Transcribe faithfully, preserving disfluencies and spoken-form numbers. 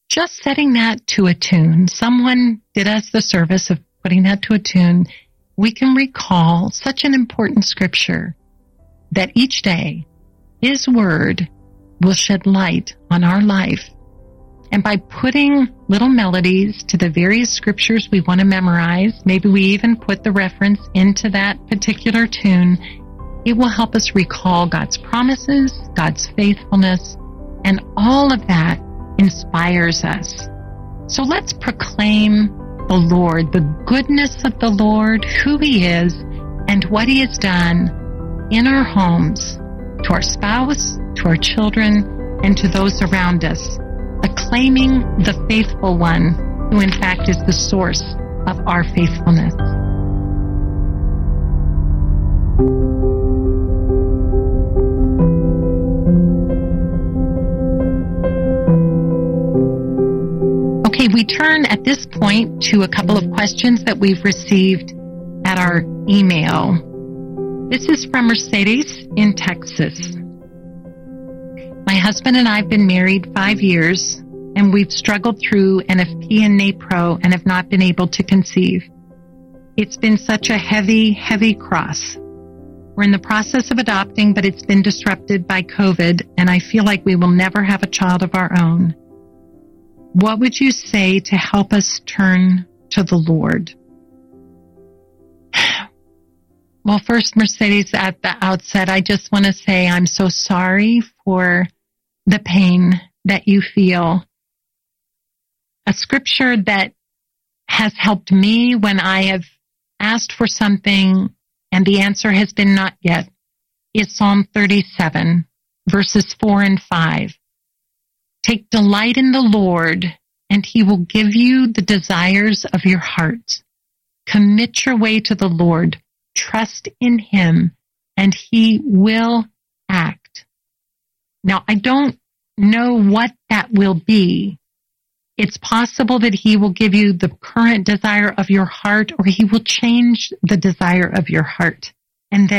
just setting that to a tune. Someone did us the service of putting that to a tune. We can recall such an important scripture that each day His Word will shed light on our life. And by putting little melodies to the various scriptures we want to memorize, maybe we even put the reference into that particular tune, it will help us recall God's promises, God's faithfulness, and all of that inspires us. So let's proclaim the Lord, the goodness of the Lord, who He is, and what He has done in our homes, to our spouse, to our children, and to those around us, acclaiming the faithful one who in fact is the source of our faithfulness. Okay, we turn at this point to a couple of questions that we've received at our email. This is from Mercedes in Texas. My husband and I have been married five years, and we've struggled through N F P and NAPRO and have not been able to conceive. It's been such a heavy, heavy cross. We're in the process of adopting, but it's been disrupted by COVID, and I feel like we will never have a child of our own. What would you say to help us turn to the Lord? Well, first, Mercedes, at the outset, I just want to say I'm so sorry for the pain that you feel. A scripture that has helped me when I have asked for something and the answer has been not yet is Psalm thirty-seven, verses four and five. Take delight in the Lord, and He will give you the desires of your heart. Commit your way to the Lord. Trust in Him, and He will act. Now, I don't know what that will be. It's possible that He will give you the current desire of your heart, or He will change the desire of your heart. And then